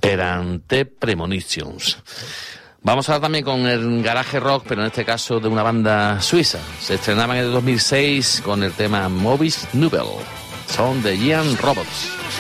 eran The Premonitions. Vamos ahora también con el garaje rock, pero en este caso de una banda suiza. Se estrenaban en el 2006 con el tema Mauvais Nouvelles. Son de Ian Roberts.